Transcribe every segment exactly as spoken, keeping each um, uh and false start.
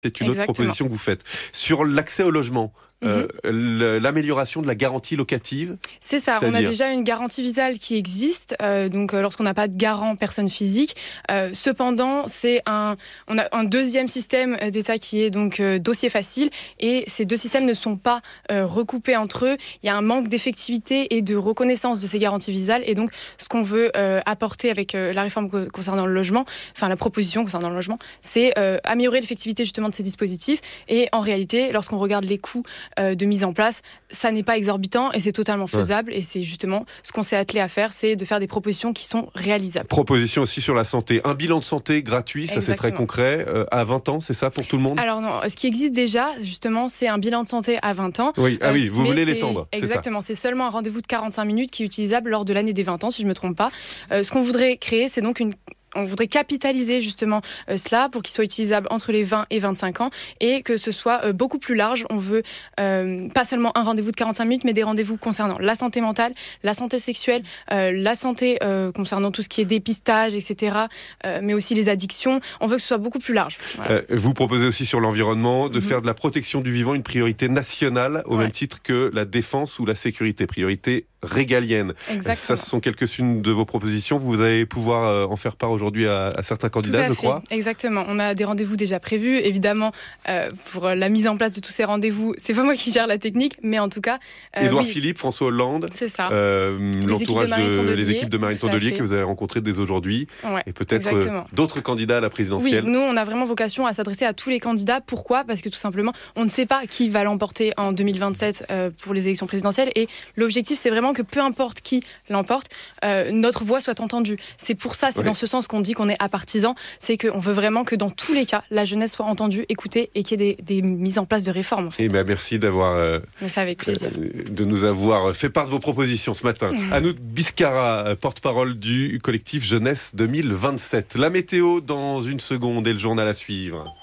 C'est une Exactement. autre proposition que vous faites. Sur l'accès au logement, euh, mmh. l'amélioration de la garantie locative. C'est ça, c'est-à-dire... on a déjà une garantie Visale qui existe, euh, donc euh, lorsqu'on n'a pas de garant personne physique. Euh, cependant, c'est un, on a un deuxième système d'État qui est donc euh, dossier facile, et ces deux systèmes ne sont pas euh, recoupés entre eux. Il y a un manque d'effectivité et de reconnaissance de ces garanties Visale, et donc ce qu'on veut euh, apporter avec euh, la réforme co- concernant le logement, enfin la proposition concernant le logement, c'est euh, améliorer l'effectivité justement de ces dispositifs. Et en réalité, lorsqu'on regarde les coûts euh, de mise en place, ça n'est pas exorbitant et c'est totalement faisable. Ouais. Et c'est justement ce qu'on s'est attelé à faire, c'est de faire des propositions qui sont réalisables. Proposition aussi sur la santé. Un bilan de santé gratuit, ça Exactement. C'est très concret. Euh, à vingt ans, c'est ça pour tout le monde ? Alors non, ce qui existe déjà, justement, c'est un bilan de santé à vingt ans. Oui, ah oui, vous euh, voulez c'est... l'étendre. Exactement, c'est, c'est seulement un rendez-vous de quarante-cinq minutes qui est utilisable lors de l'année des vingt ans, si je ne me trompe pas. Euh, ce qu'on voudrait créer, c'est donc une... On voudrait capitaliser justement euh, cela pour qu'il soit utilisable entre les vingt et vingt-cinq ans et que ce soit euh, beaucoup plus large. On veut euh, pas seulement un rendez-vous de quarante-cinq minutes, mais des rendez-vous concernant la santé mentale, la santé sexuelle, euh, la santé euh, concernant tout ce qui est dépistage, et cetera, euh, mais aussi les addictions. On veut que ce soit beaucoup plus large. Voilà. Euh, vous proposez aussi sur l'environnement de mm-hmm. faire de la protection du vivant une priorité nationale au ouais. même titre que la défense ou la sécurité, priorité régalienne. Exactement. Ça, ce sont quelques-unes de vos propositions. Vous allez pouvoir euh, en faire part aujourd'hui à, à certains candidats, je crois. Exactement. On a des rendez-vous déjà prévus. Évidemment, euh, pour la mise en place de tous ces rendez-vous, c'est pas moi qui gère la technique, mais en tout cas... Euh, Édouard oui. Philippe, François Hollande, c'est ça. Euh, les l'entourage équipes de, de, les équipes de Marine Tondelier que vous avez rencontrées dès aujourd'hui, ouais, et peut-être exactement. d'autres candidats à la présidentielle. Oui, nous, on a vraiment vocation à s'adresser à tous les candidats. Pourquoi ? Parce que tout simplement, on ne sait pas qui va l'emporter en deux mille vingt-sept euh, pour les élections présidentielles, et l'objectif, c'est vraiment que peu importe qui qui l'emporte, euh, notre voix soit entendue. C'est pour ça, c'est oui. dans ce sens qu'on dit qu'on est apartisan, c'est qu'on veut vraiment que dans tous les cas, la jeunesse soit entendue, écoutée et qu'il y ait des, des mises en place de réformes. En fait. Et ben merci d'avoir, euh, Mais c'est avec plaisir. Euh, de nous avoir fait part de vos propositions ce matin. Mmh. Anouk Biscara, porte-parole du collectif Jeunesse deux mille vingt-sept. La météo dans une seconde et le journal à suivre.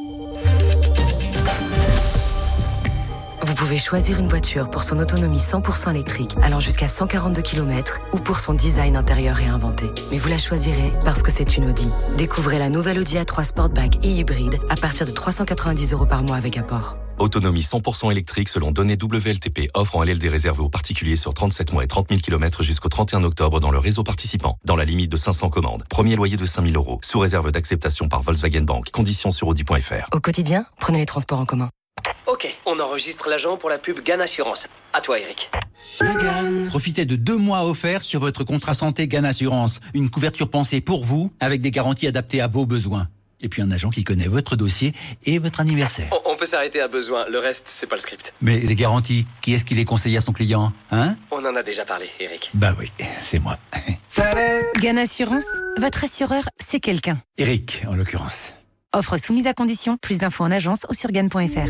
Vous pouvez choisir une voiture pour son autonomie cent pour cent électrique, allant jusqu'à cent quarante-deux kilomètres, ou pour son design intérieur réinventé. Mais vous la choisirez parce que c'est une Audi. Découvrez la nouvelle Audi A trois Sportback et hybride à partir de trois cent quatre-vingt-dix euros par mois avec apport. Autonomie cent pour cent électrique selon données W L T P, offre en L L D réservée aux particuliers sur trente-sept mois et trente mille kilomètres jusqu'au trente et un octobre dans le réseau participant, dans la limite de cinq cents commandes. Premier loyer de cinq mille euros, sous réserve d'acceptation par Volkswagen Bank. Conditions sur audi point f r. Au quotidien, prenez les transports en commun. Ok, on enregistre l'agent pour la pub Gan Assurance. À toi, Eric. Profitez de deux mois offerts sur votre contrat santé Gan Assurance. Une couverture pensée pour vous, avec des garanties adaptées à vos besoins. Et puis un agent qui connaît votre dossier et votre anniversaire. On, on peut s'arrêter à besoin, le reste, c'est pas le script. Mais les garanties, qui est-ce qui les conseille à son client, hein ? On en a déjà parlé, Eric. Bah oui, c'est moi. Gan Assurance, votre assureur, c'est quelqu'un. Eric, en l'occurrence. Offre soumise à condition. Plus d'infos en agence ou sur gan point f r.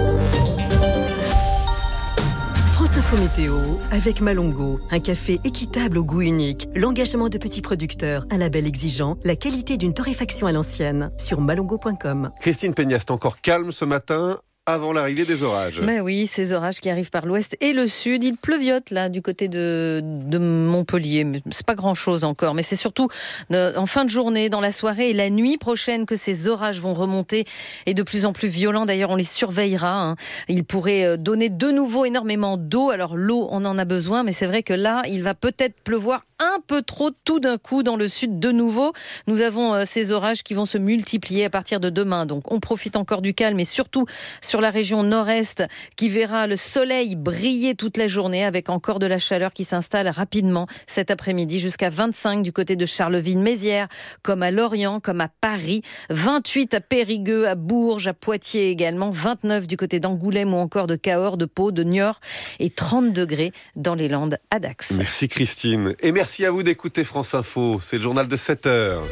France Info Météo avec Malongo, un café équitable au goût unique, l'engagement de petits producteurs, un label exigeant, la qualité d'une torréfaction à l'ancienne, sur malongo point com. Christine Péniast, encore calme ce matin avant l'arrivée des orages. Mais oui, ces orages qui arrivent par l'ouest et le sud. Il pleuviote là du côté de, de Montpellier. C'est pas grand-chose encore, mais c'est surtout de, en fin de journée, dans la soirée et la nuit prochaine que ces orages vont remonter et de plus en plus violents. D'ailleurs, on les surveillera. Hein. Ils pourraient donner de nouveau énormément d'eau. Alors l'eau, on en a besoin, mais c'est vrai que là, il va peut-être pleuvoir un peu trop tout d'un coup dans le sud de nouveau. Nous avons euh, ces orages qui vont se multiplier à partir de demain. Donc on profite encore du calme et surtout sur la région nord-est qui verra le soleil briller toute la journée avec encore de la chaleur qui s'installe rapidement cet après-midi jusqu'à vingt-cinq du côté de Charleville-Mézières, comme à Lorient, comme à Paris, vingt-huit à Périgueux, à Bourges, à Poitiers également, vingt-neuf du côté d'Angoulême ou encore de Cahors, de Pau, de Niort et trente degrés dans les Landes à Dax. Merci Christine et merci à vous d'écouter France Info, c'est le journal de sept heures.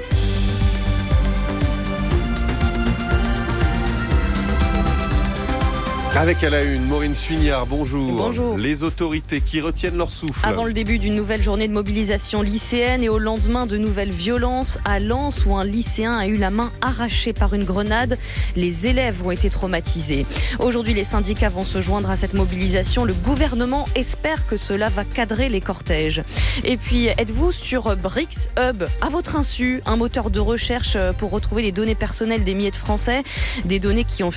Avec à la une, Maureen Suignard, bonjour. Bonjour. Les autorités qui retiennent leur souffle. Avant le début d'une nouvelle journée de mobilisation lycéenne et au lendemain de nouvelles violences à Lens où un lycéen a eu la main arrachée par une grenade, les élèves ont été traumatisés. Aujourd'hui, les syndicats vont se joindre à cette mobilisation. Le gouvernement espère que cela va cadrer les cortèges. Et puis, êtes-vous sur Brix Hub, à votre insu, un moteur de recherche pour retrouver les données personnelles des milliers de Français, des données qui ont